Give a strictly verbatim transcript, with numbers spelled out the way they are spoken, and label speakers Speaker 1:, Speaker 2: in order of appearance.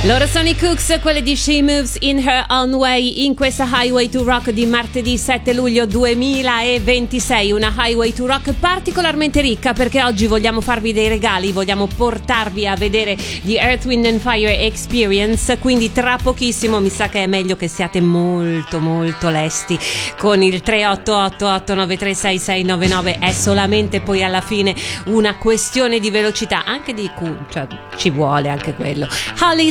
Speaker 1: Loro sono i Cooks, quelle di She Moves in Her Own Way, in questa Highway to Rock di martedì sette luglio duemilaventisei. Una Highway to Rock particolarmente ricca, perché oggi vogliamo farvi dei regali, vogliamo portarvi a vedere The Earth, Wind and Fire Experience, quindi tra pochissimo mi sa che è meglio che siate molto molto lesti con il tre otto otto otto nove tre sei sei nove nove. È solamente poi alla fine una questione di velocità, anche di Q, cioè ci vuole anche quello. Holly